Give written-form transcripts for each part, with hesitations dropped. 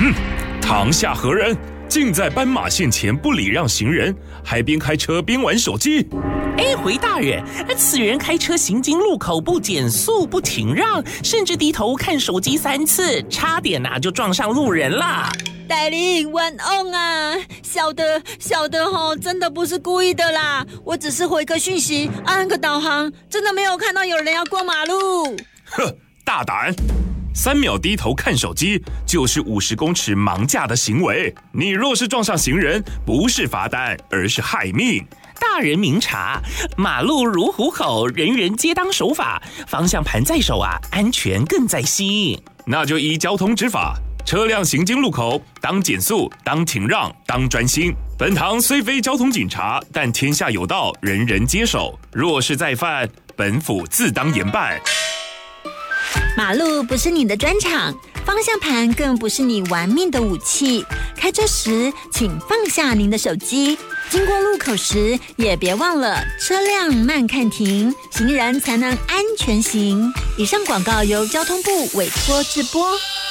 堂下何人？竟在斑马线前不礼让行人，还边开车边玩手机。 回大人，此人开车行经路口不减速不停让，甚至低头看手机3次，差点就撞上路人啦。 戴琳晚安啊，小的真的不是故意的啦，我只是回个讯息，按个导航，真的没有看到有人要过马路。 呵，大胆！3秒低头看手机就是50公尺盲驾的行为，你若是撞上行人，不是罚单，而是害命。 大人明察，马路如虎口，人人皆当守法，方向盘在手安全更在心。 那就依交通执法，车辆行经路口，当减速，当停让，当专心。本堂虽非交通警察，但天下有道，人人皆守。若是再犯，本府自当严办。 马路不是你的专长，方向盘更不是你玩命的武器。开车时请放下您的手机，经过路口时也别忘了车辆慢看停，行人才能安全行。以上广告由交通部委托制播。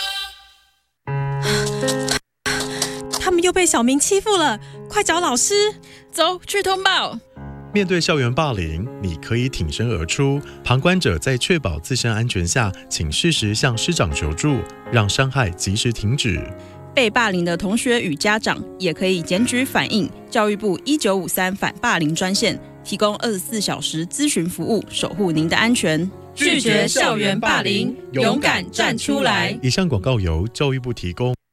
他们又被小明欺负了，快找老师！ 走去通报。 面对校园霸凌，你可以挺身而出。旁观者在确保自身安全下，请适时向师长求助，让伤害及时停止。 被霸凌的同学与家长也可以检举反映教育部1953反霸凌专线，提供24小时咨询服务，守护您的安全。 拒绝校园霸凌，勇敢站出来。 以上广告由教育部提供。